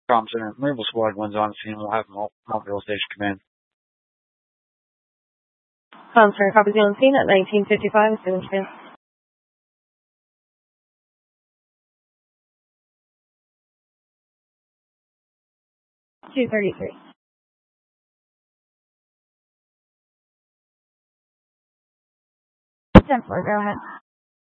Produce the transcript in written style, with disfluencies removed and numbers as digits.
Center. Mobile Squad 1's on scene. We'll have Mobile Station Command. Center, copies on scene at 1955. Student command. 233. 10-4, go ahead.